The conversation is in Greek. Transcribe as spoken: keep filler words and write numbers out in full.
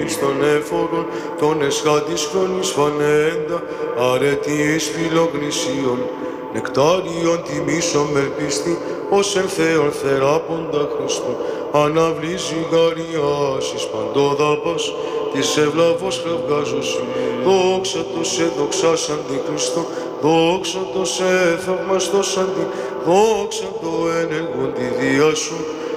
εις των έφορων, των εσχάτης χρόνης φανέντα, αρετής φιλογνησίων, νεκτάριον τιμήσων μελπίστη, ως εν Θεόν θεράποντα Χριστού, αναβλύζει γαριάσεις παντόδαπας, της ευλαβός χραυγάζωση, δόξα το σε δοξάς αντικριστό, δόξα το σε θαυμαστός αντι, δόξα το ενεργόν τη δία σου,